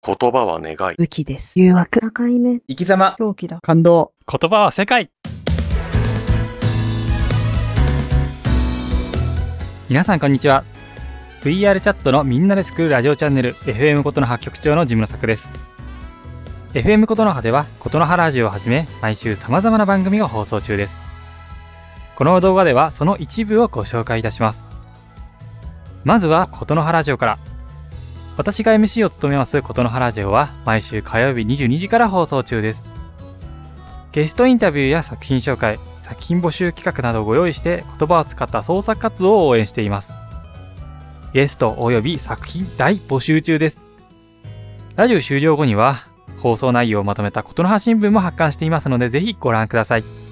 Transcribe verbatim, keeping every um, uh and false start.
言葉は願い。 武器です。誘惑。境目。 生き様。 狂気だ。 感動。 言葉は世界。皆さんこんにちは。 ブイアール チャットのみんなで作るラジオチャンネル エフエム ことの葉局長のジムの作です。 エフエム ことの葉ではことの葉ラジオをはじめ毎週様々な番組が放送中です。この動画ではその一部をご紹介いたします。まずはことの葉ラジオから。私が エムシー を務めますことの葉ラジオは毎週火曜日にじゅうにじから放送中です。ゲストインタビューや作品紹介、作品募集企画などをご用意して言葉を使った創作活動を応援しています。ゲスト及び作品大募集中です。ラジオ終了後には放送内容をまとめたことの葉新聞も発刊していますのでぜひご覧ください。